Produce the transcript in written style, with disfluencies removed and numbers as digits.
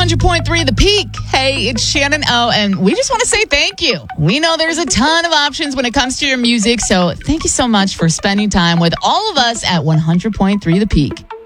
100.3 The Peak. Hey, it's Shannon O, and we just want to say thank you. We know there's a ton of options when it comes to your music, so thank you so much for spending time with all of us at 100.3 The Peak.